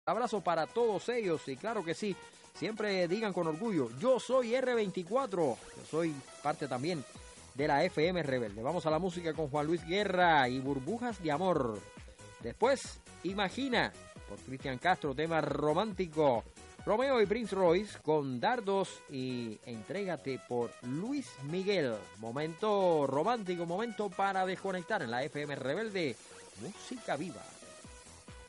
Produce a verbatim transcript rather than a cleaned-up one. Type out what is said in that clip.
Abrazo para todos ellos y claro que sí, siempre digan con orgullo, yo soy erre veinticuatro, yo soy parte también de la efe eme Rebelde. Vamos a la música con Juan Luis Guerra y Burbujas de Amor. Después, Imagina, por Cristian Castro, tema romántico. Romeo y Prince Royce con Dardos y Entrégate por Luis Miguel. Momento romántico, momento para desconectar en la efe eme Rebelde. Música viva.